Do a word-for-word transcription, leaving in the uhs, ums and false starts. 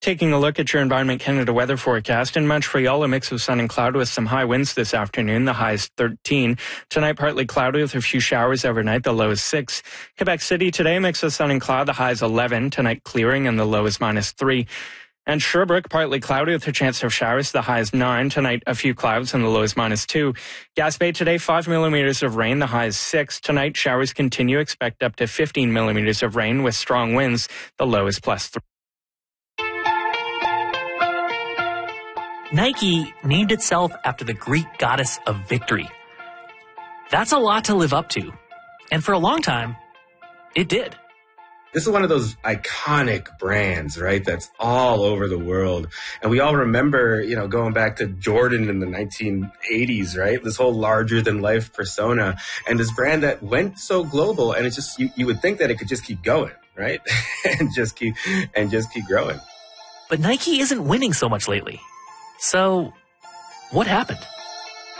Taking a look at your Environment Canada weather forecast. In Montreal, a mix of sun and cloud with some high winds this afternoon. The high is thirteen. Tonight, partly cloudy with a few showers overnight. The low is six. Quebec City today, a mix of sun and cloud. The high is eleven. Tonight, clearing, and the low is minus three. And Sherbrooke, partly cloudy with a chance of showers. The high is nine. Tonight, a few clouds, and the low is minus two. Gaspé today, five millimeters of rain. The high is six. Tonight, showers continue. Expect up to fifteen millimeters of rain with strong winds. The low is plus three. Nike named itself after the Greek goddess of victory. That's a lot to live up to. And for a long time, it did. This is one of those iconic brands, right? That's all over the world. And we all remember, you know, going back to Jordan in the nineteen eighties, right? This whole larger than life persona and this brand that went so global. And it's just, you, you would think that it could just keep going, right? and just keep, and just keep growing. But Nike isn't winning so much lately. So, what happened?